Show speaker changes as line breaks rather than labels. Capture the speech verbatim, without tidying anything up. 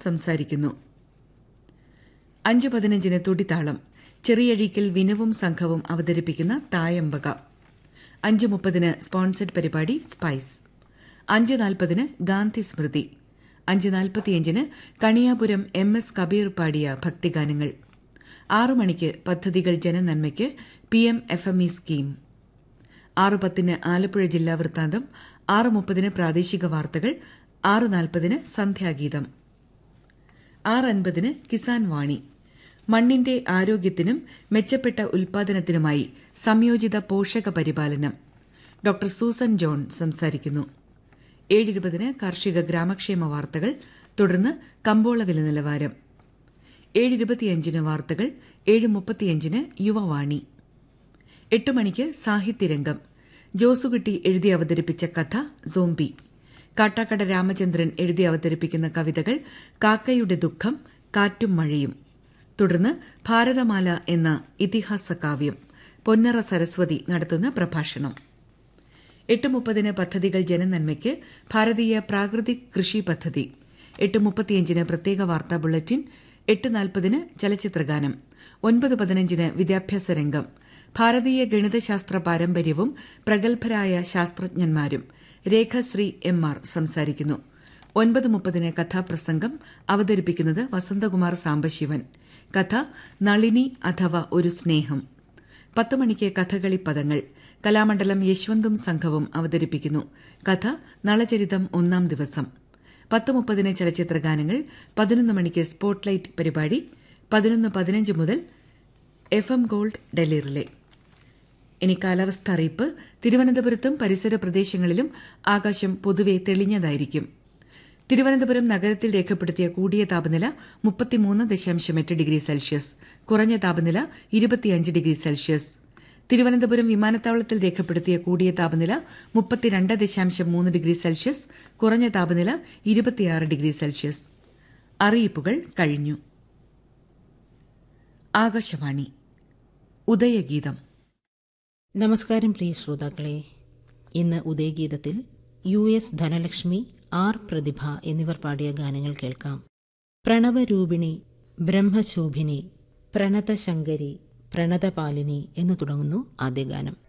സംസാരിക്കുന്നു. അഞ്ച് പതിനഞ്ചിന് തുടിത്താളം. ചെറിയഴീക്കൽ വിനുവും സംഘവും അവതരിപ്പിക്കുന്ന തായമ്പക. അഞ്ച് മുപ്പതിന് സ്പോൺസർഡ് പരിപാടി സ്പൈസ്. അഞ്ച് നാൽപ്പതിന് ഗാന്ധി സ്മൃതി. അഞ്ച് നാൽപ്പത്തിയഞ്ചിന് കണിയാപുരം എം എസ് കബീർ പാടിയ ഭക്തിഗാനങ്ങൾ. ആറു മണിക്ക് പദ്ധതികൾ ജനനന്മയ്ക്ക് P M F M E scheme. ആറ് പത്തിന് ആലപ്പുഴ ജില്ലാ വൃത്താന്തം. ആറ് മുപ്പതിന് പ്രാദേശിക വാർത്തകൾ. ആറ് നാൽപ്പതിന് സന്ധ്യാഗീതം. ആറ് അൻപതിന് കിസാൻ വാണി. മണ്ണിന്റെ ആരോഗ്യത്തിനും മെച്ചപ്പെട്ട ഉൽപാദനത്തിനുമായി സംയോജിത പോഷക പരിപാലനം. ഡോക്ടർ സൂസൻ ജോൺ സംസാരിക്കുന്നു. ഏഴിരുപതിന് കാർഷിക ഗ്രാമക്ഷേമ വാർത്തകൾ. തുടർന്ന് കമ്പോള വില നിലവാരം. ഏഴിരുപത്തിയഞ്ചിന് വാർത്തകൾ. ഏഴ് മുപ്പത്തിയഞ്ചിന് യുവവാണി. എട്ട് മണിക്ക് സാഹിത്യരംഗം. ജോസുകുട്ടി എഴുതി അവതരിപ്പിച്ച കഥ സോംബി. കാട്ടാക്കട രാമചന്ദ്രൻ എഴുതി അവതരിപ്പിക്കുന്ന കവിതകൾ കാക്കയുടെ ദുഃഖം, കാറ്റും മഴയും. തുടർന്ന് ഭാരതമാല എന്ന ഇതിഹാസ കാവ്യം. പൊന്നറ സരസ്വതി നടത്തുന്ന പ്രഭാഷണം. എട്ട് മുപ്പതിന് പദ്ധതികൾ ജനനന്മയ്ക്ക് ഭാരതീയ പ്രാകൃതിക് കൃഷി പദ്ധതി. എട്ട് മുപ്പത്തിയഞ്ചിന് പ്രത്യേക വാർത്താ ബുള്ളറ്റിൻ. എട്ട് നാൽപ്പതിന് ചലച്ചിത്രഗാനം. ഒൻപത് പതിനഞ്ചിന് വിദ്യാഭ്യാസ രംഗം. ഭാരതീയ ഗണിതശാസ്ത്ര പാരമ്പര്യവും പ്രഗത്ഭരായ ശാസ്ത്രജ്ഞന്മാരും. രേഖശ്രീ എം ആർ സംസാരിക്കുന്നു. ഒൻപത് മുപ്പതിന് കഥാപ്രസംഗം. അവതരിപ്പിക്കുന്നത് വസന്തകുമാർ സാംബശിവൻ. കഥ നളിനി അഥവാ ഒരു സ്നേഹം. പത്ത് മണിക്ക് കഥകളി പദങ്ങൾ. കലാമണ്ഡലം യശ്വന്തും സംഘവും അവതരിപ്പിക്കുന്നു. കഥ നളചരിതം ഒന്നാം ദിവസം. പത്ത് മുപ്പതിന് ചലച്ചിത്രഗാനങ്ങൾ. പതിനൊന്ന് മണിക്ക് സ്പോട്ട്ലൈറ്റ് പരിപാടി. പതിനൊന്ന് പതിനഞ്ച് മുതൽ F M gold Delhi relay. ഇനി കാലാവസ്ഥ അറിയിപ്പ്. തിരുവനന്തപുരത്തും പരിസര പ്രദേശങ്ങളിലും ആകാശം പൊതുവെ തെളിഞ്ഞതായിരിക്കും. തിരുവനന്തപുരം നഗരത്തിൽ രേഖപ്പെടുത്തിയ കൂടിയ താപനില മുപ്പത്തിമൂന്ന് ദശാംശം എട്ട് ഡിഗ്രി സെൽഷ്യസ്. കുറഞ്ഞ താപനില ഇരുപത്തിയഞ്ച് ഡിഗ്രി സെൽഷ്യസ്. തിരുവനന്തപുരം വിമാനത്താവളത്തിൽ രേഖപ്പെടുത്തിയ കൂടിയ താപനില മുപ്പത്തിരണ്ട് ദശാംശം മൂന്ന് ഡിഗ്രി സെൽഷ്യസ്. കുറഞ്ഞ താപനില ഇരുപത്തിയാറ് ഡിഗ്രി സെൽഷ്യസ്. അറിയിപ്പുകൾ കഴിഞ്ഞു. ആകാശവാണി ഉദയഗീതം.
നമസ്കാരം പ്രിയ ശ്രോതാക്കളെ. ഇന്ന് ഉദയഗീതത്തിൽ യു എസ് ധനലക്ഷ്മി, ആർ പ്രതിഭ എന്നിവർ പാടിയ ഗാനങ്ങൾ കേൾക്കാം. പ്രണവരൂപിണി, ബ്രഹ്മശോഭിനി, പ്രണതശങ്കരി, പ്രണതപാലിനി എന്ന് തുടങ്ങുന്നു ആദ്യ ഗാനം.